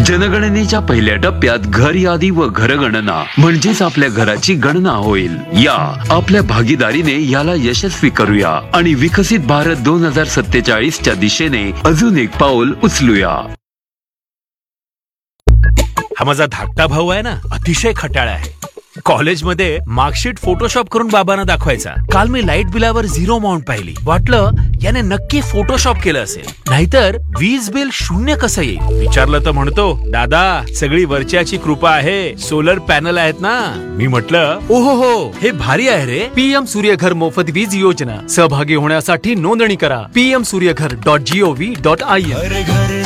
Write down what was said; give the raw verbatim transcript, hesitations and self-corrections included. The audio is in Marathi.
जनगणनेच्या पहिल्या टप्प्यात घर यादी व घरगणना म्हणजेच आपल्या घराची गणना होईल. या आपल्या भागीदारीने याला यशस्वी करूया आणि विकसित भारत दोन हजार सत्तेचाळीस च्या दिशेने अजून एक पाऊल उचलूया. हा माझा धाकटा भाऊ आहे ना, अतिशय खट्याळ आहे. कॉलेजमध्ये मार्कशीट फोटोशॉप करून बाबांना दाखवायचा. काल मी लाईट बिलावर झिरो अमाऊंट पाहिली. वाटलं याने नक्की फोटोशॉप केलं असेल, नाहीतर वीज बिल शून्य कसं येईल. विचारलं तर म्हणतो, दादा सगळी वरच्याची कृपा आहे, सोलर पॅनल आहेत ना. मी म्हटलं, ओहो हो, हे भारी आहे रे. पीएम सूर्यघर मोफत वीज योजना सहभागी होण्यासाठी नोंदणी करा. PM Surya Ghar dot G O V dot I N.